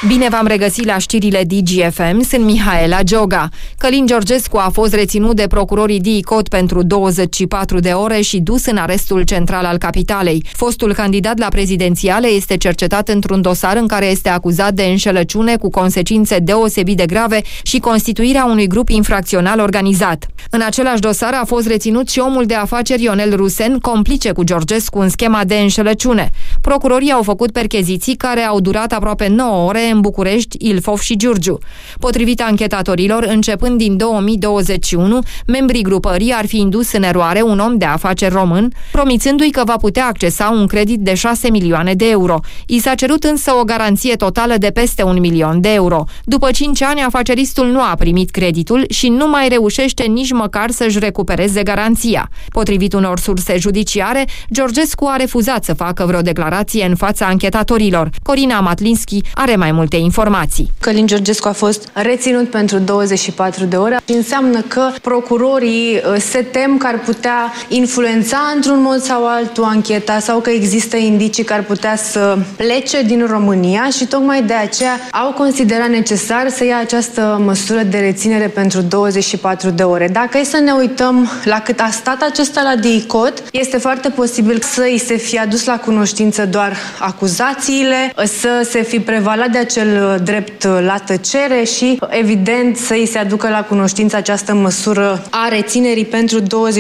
Bine v-am regăsit la știrile DGFM, sunt Mihaela Gioga. Călin Georgescu a fost reținut de procurorii DICOT pentru 24 de ore și dus în arestul central al capitalei. Fostul candidat la prezidențiale este cercetat într-un dosar în care este acuzat de înșelăciune cu consecințe deosebit de grave și constituirea unui grup infracțional organizat. În același dosar a fost reținut și omul de afaceri Ionel Rusen, complice cu Georgescu în schema de înșelăciune. Procurorii au făcut percheziții care au durat aproape 9 ore în București, Ilfov și Giurgiu. Potrivit anchetatorilor, începând din 2021, membrii grupării ar fi indus în eroare un om de afaceri român, promițându-i că va putea accesa un credit de 6 milioane de euro. I s-a cerut însă o garanție totală de peste 1 milion de euro. După 5 ani, afaceristul nu a primit creditul și nu mai reușește nici măcar să-și recupereze garanția. Potrivit unor surse judiciare, Georgescu a refuzat să facă vreo declarație în fața anchetatorilor. Corina Matlinski are mai multe informații. Călin Georgescu a fost reținut pentru 24 de ore și înseamnă că procurorii se tem că ar putea influența într-un mod sau altul ancheta sau că există indicii că ar putea să plece din România și tocmai de aceea au considerat necesar să ia această măsură de reținere pentru 24 de ore. Dacă e să ne uităm la cât a stat acesta la DICOT, este foarte posibil să îi se fie adus la cunoștință doar acuzațiile, să se fi prevalat de acel drept la tăcere și, evident, să îi se aducă la cunoștință această măsură a reținerii pentru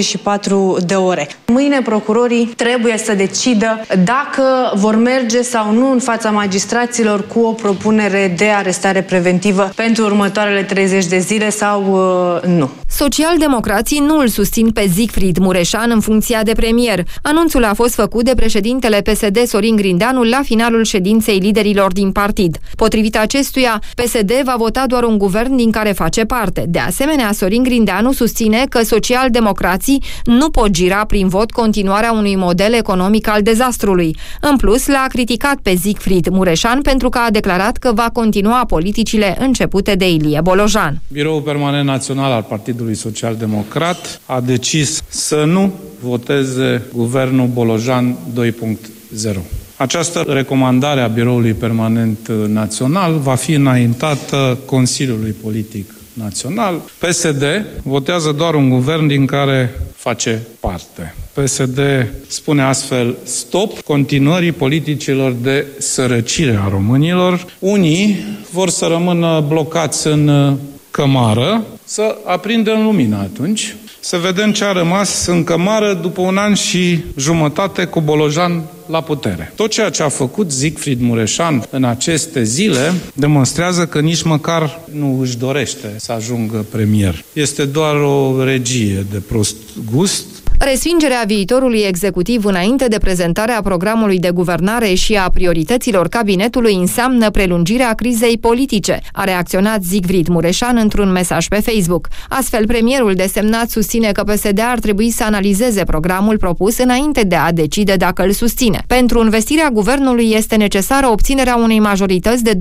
24 de ore. Mâine procurorii trebuie să decidă dacă vor merge sau nu în fața magistraților cu o propunere de arestare preventivă pentru următoarele 30 de zile sau nu. Socialdemocrații nu îl susțin pe Siegfried Mureșan în funcția de premier. Anunțul a fost făcut de președintele PSD Sorin Grindeanu la finalul ședinței liderilor din partid. Potrivit acestuia, PSD va vota doar un guvern din care face parte. De asemenea, Sorin Grindeanu susține că socialdemocrații nu pot gira prin vot continuarea unui model economic al dezastrului. În plus, l-a criticat pe Siegfried Mureșan pentru că a declarat că va continua politicile începute de Ilie Bolojan. Biroul Permanent Național al Partidului Social-Democrat a decis să nu voteze guvernul Bolojan 2.0. Această recomandare a Biroului Permanent Național va fi înaintată Consiliului Politic Național. PSD votează doar un guvern din care face parte. PSD spune astfel stop continuării politicilor de sărăcire a românilor. Unii vor să rămână blocați în cămară, să aprindem lumina atunci, să vedem ce a rămas în cămară după 1 an și jumătate cu Bolojan la putere. Tot ceea ce a făcut Siegfried Mureșan în aceste zile demonstrează că nici măcar nu își dorește să ajungă premier. Este doar o regie de prost gust. Respingerea viitorului executiv înainte de prezentarea programului de guvernare și a priorităților cabinetului înseamnă prelungirea crizei politice, a reacționat Siegfried Mureșan într-un mesaj pe Facebook. Astfel, premierul desemnat susține că PSD ar trebui să analizeze programul propus înainte de a decide dacă îl susține. Pentru învestirea guvernului este necesară obținerea unei majorități de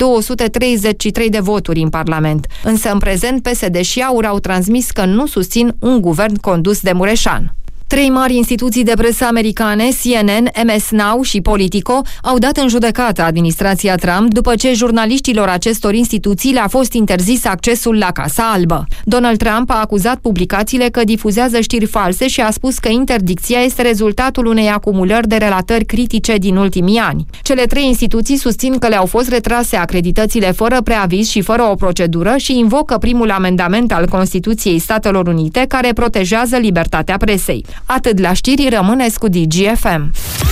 233 de voturi în Parlament. Însă, în prezent, PSD și AUR au transmis că nu susțin un guvern condus de Mureșan. 3 mari instituții de presă americane, CNN, MS Now și Politico, au dat în judecată administrația Trump după ce jurnaliștilor acestor instituții le-a fost interzis accesul la Casa Albă. Donald Trump a acuzat publicațiile că difuzează știri false și a spus că interdicția este rezultatul unei acumulări de relatări critice din ultimii ani. Cele 3 instituții susțin că le-au fost retrase acreditațiile fără preaviz și fără o procedură și invocă primul amendament al Constituției Statelor Unite care protejează libertatea presei. Atât la știri, rămâneți cu DGFM.